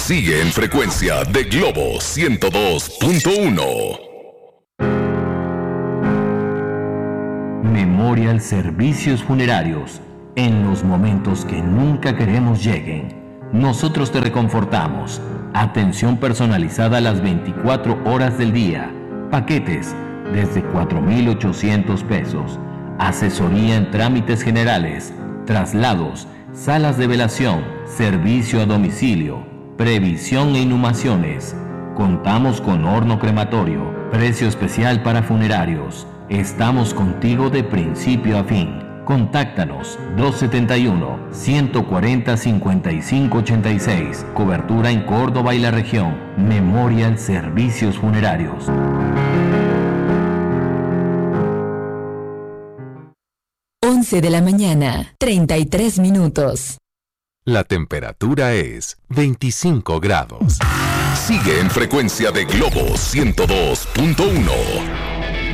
Sigue en frecuencia de Globo 102.1. Memorial Servicios Funerarios. En los momentos que nunca queremos lleguen, nosotros te reconfortamos. Atención personalizada a las 24 horas del día. Paquetes desde 4,800 pesos. Asesoría en trámites generales, traslados, salas de velación, servicio a domicilio, previsión e inhumaciones. Contamos con horno crematorio, precio especial para funerarios. Estamos contigo de principio a fin. Contáctanos 271-140-5586. Cobertura en Córdoba y la región. Memorial Servicios Funerarios. De la mañana, 33 minutos. La temperatura es 25 grados. Sigue en frecuencia de Globo 102.1.